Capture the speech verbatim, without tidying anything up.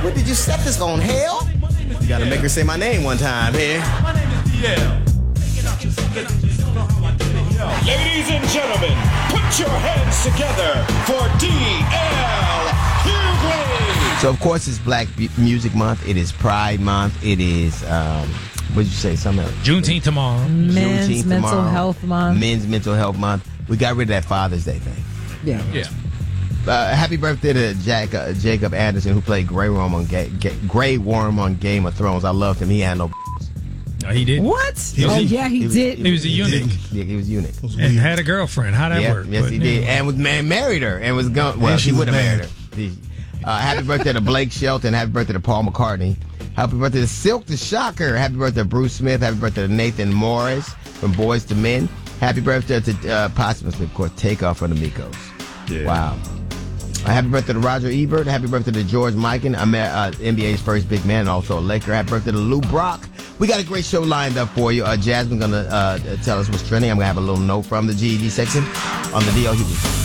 What did you set this on, hell? You gotta make her say my name one time here. My name is D L. Ladies and gentlemen, put your hands together for D L Hughley. So, of course, it's Black Music Month. It is Pride Month. It is, um, what did you say? Something else? Juneteenth tomorrow. Men's Juneteenth Mental tomorrow. Health Month. Men's Mental Health Month. We got rid of that Father's Day thing. Yeah. Yeah. Uh, happy birthday to Jack, uh, Jacob Anderson, who played Grey Worm on Ga- Ga- Grey Worm on Game of Thrones. I loved him. He had no. Oh, he did. What? He was oh, a- yeah, he, he was- did. He was a eunuch Yeah, he was eunuch. and had a girlfriend. How'd that Yeah, work? yes, But, he yeah. did, and was man married her, and was going. Well, And she she was would have mad. married her. He- Uh, happy birthday to Blake Shelton. Happy birthday to Paul McCartney. Happy birthday to Silk the Shocker. Happy birthday to Bruce Smith. Happy birthday to Nathan Morris from Boys to Men. Happy birthday to uh, posthumously, of course, Takeoff from the Migos. Yeah. Wow. Uh, happy birthday to Roger Ebert. Happy birthday to George Mikan, uh, N B A's first big man, and also a Laker. Happy birthday to Lou Brock. We got a great show lined up for you. Uh, Jasmine's going to uh, tell us what's trending. I'm going to have a little note from the G E D section on the D L Hughley.